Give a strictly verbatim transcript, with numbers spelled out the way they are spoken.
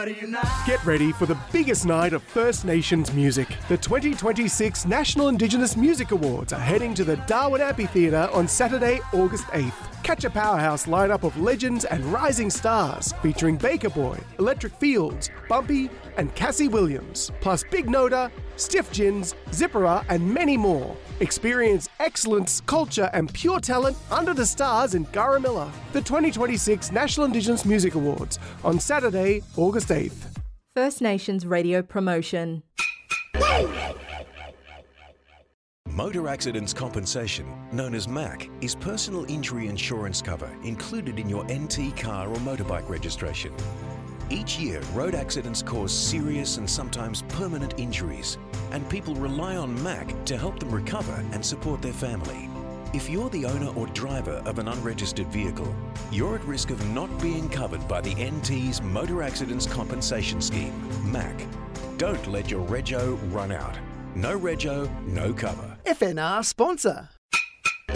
everybody unite. Get ready for the biggest night of First Nations music. The twenty twenty-six National Indigenous Music Awards are heading to the Darwin Amphitheatre on Saturday, August eighth. Catch a powerhouse lineup of legends and rising stars featuring Baker Boy, Electric Fields, Bumpy and Cassie Williams, plus Big Noda, Stiff Gins, Zippera and many more. Experience excellence, culture and pure talent under the stars in Garamilla. The twenty twenty-six National Indigenous Music Awards on Saturday, August eighth. First Nations Radio Promotion. Motor Accidents Compensation, known as M A C, is personal injury insurance cover included in your N T car or motorbike registration. Each year, road accidents cause serious and sometimes permanent injuries, and people rely on M A C to help them recover and support their family. If you're the owner or driver of an unregistered vehicle, you're at risk of not being covered by the N T's Motor Accidents Compensation Scheme, M A C. Don't let your rego run out. No rego, no cover. F N R sponsor.